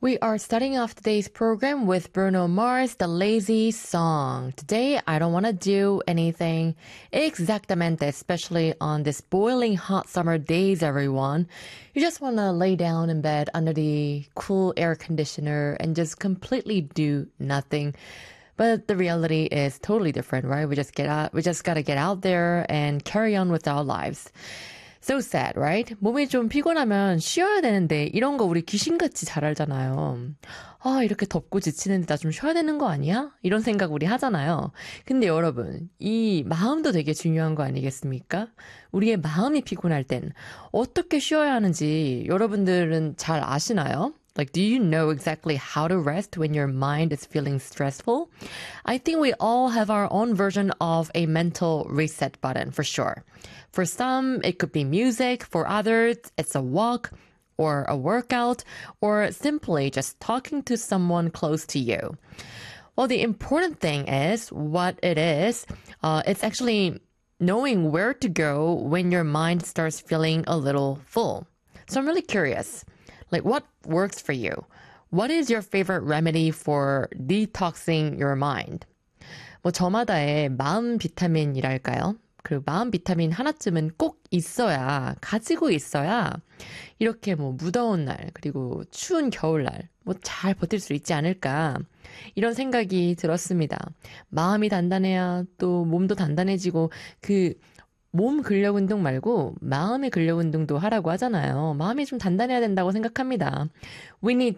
We are starting off today's program with Bruno Mars, The Lazy Song. Today, I don't want to do anything exactamente, especially on this boiling hot summer days, everyone. You just want to lay down in bed under the cool air conditioner and just completely do nothing. But the reality is totally different, right? We just gotta get out there and carry on with our lives. So sad, right? 몸이 좀 피곤하면 쉬어야 되는데 이런 거 우리 귀신같이 잘 알잖아요. 아, 이렇게 덥고 지치는데 나 좀 쉬어야 되는 거 아니야? 이런 생각 우리 하잖아요. 근데 여러분, 이 마음도 되게 중요한 거 아니겠습니까? 우리의 마음이 피곤할 땐 어떻게 쉬어야 하는지 여러분들은 잘 아시나요? Like, do you know exactly how to rest when your mind is feeling stressful? I think we all have our own version of a mental reset button for sure. For some, it could be music. For others, it's a walk or a workout or simply just talking to someone close to you. Well, the important thing is what it is. It's actually knowing where to go when your mind starts feeling a little full. So I'm really curious. Like, what works for you? What is your favorite remedy for detoxing your mind? 뭐 저마다의 마음 비타민이랄까요? 그 마음 비타민 하나쯤은 꼭 있어야, 가지고 있어야 이렇게 뭐 무더운 날, 그리고 추운 겨울날 뭐 잘 버틸 수 있지 않을까 이런 생각이 들었습니다. 마음이 단단해야 또 몸도 단단해지고 그 몸 근력 운동 말고 마음의 근력 운동도 하라고 하잖아요. 마음이 좀 단단해야 된다고 생각합니다. We need